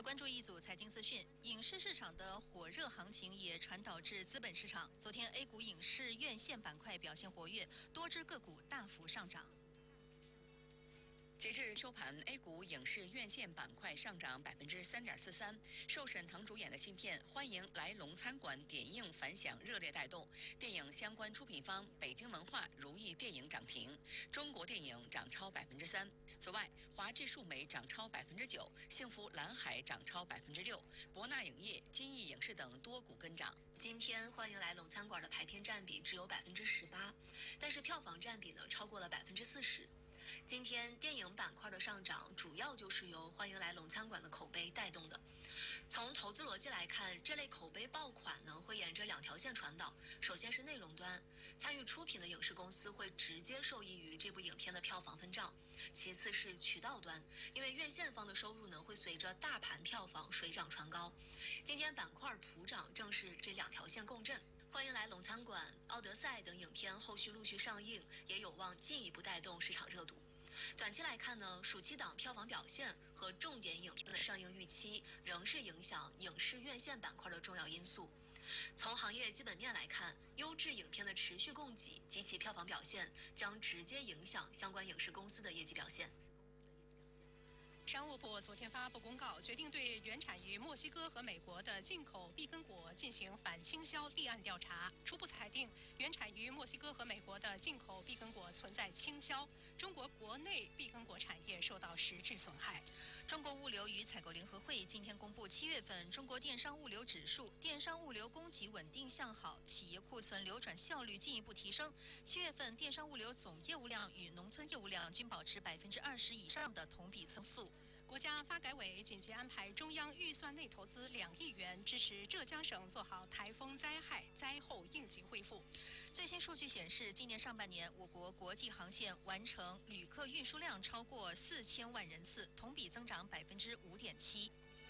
关注一组财经资讯，影视市场的火热行情也传导至资本市场。昨天 A 股影视院线板块表现活跃，多只个股大幅上涨。 截至收盘 ，A 股影视院线板块上涨3.43%，受沈腾主演的新片《欢迎来龙餐馆》点映反响热烈带动，电影相关出品方北京文化、如意电影涨停，中国电影涨超3%。此外，华智数媒涨超9%，幸福蓝海涨超6%，博纳影业、金逸影视等多股跟涨。 今天《欢迎来龙餐馆》的排片占比只有18%，但是票房占比呢超过了40%。今天电影板块的上涨，主要就是由《欢迎来龙餐馆》的口碑带动的。从投资逻辑来看，这类口碑爆款呢，会沿着两条线传导。首先是内容端，参与出品的影视公司会直接受益于这部影片的票房分账；其次是渠道端，因为院线方的收入呢，会随着大盘票房水涨船高。今天板块普涨，正是这两条线共振。欢迎来龙餐馆、奥德赛等影片后续陆续上映，也有望进一步带动市场热度。短期来看呢，暑期档票房表现和重点影片的上映预期仍是影响影视院线板块的重要因素。从行业基本面来看，优质影片的持续供给及其票房表现将直接影响相关影视公司的业绩表现。 商务部昨天发布公告，决定对原产于墨西哥和美国的进口碧根果进行反倾销立案调查，初步裁定原产于墨西哥和美国的进口碧根果存在倾销，中国国内碧根果产业受到实质损害。 中国物流与采购联合会今天公布7月份中国电商物流指数，电商物流供给稳定向好，企业库存流转效率进一步提升。7月份电商物流总业务量与农村业务量均保持20%以上的同比增速。 国家发改委紧急安排中央预算内投资2亿元，支持浙江省做好台风灾害灾后应急恢复。 最新数据显示，今年上半年我国国际航线完成旅客运输量超过4000万人次，同比增长5.7%。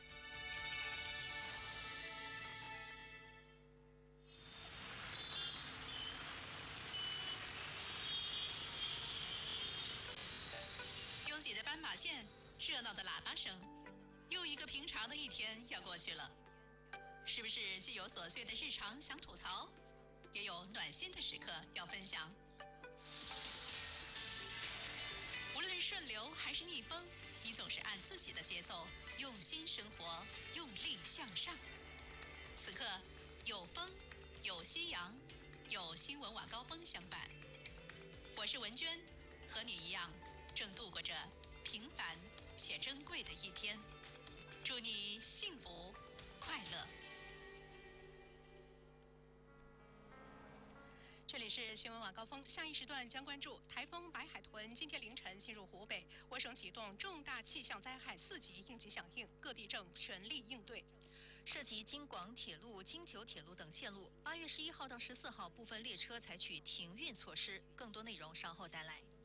拥挤的斑马线，热闹的喇叭声，又一个平常的一天要过去了。是不是既有琐碎的日常想吐槽，也有暖心的时刻要分享？无论顺流还是逆风，你总是按自己的节奏用心生活，用力向上。此刻有风，有夕阳，有新闻晚高峰相伴。我是文娟，和你一样正度过着平凡且珍贵的一天，祝你幸福快乐。 这里是新闻晚高峰，下一时段将关注台风白海豚今天凌晨进入湖北，我省启动重大气象灾害4级应急响应，各地正全力应对。 涉及京广铁路、京九铁路等线路，8月11号到14号部分列车采取停运措施，更多内容稍后带来。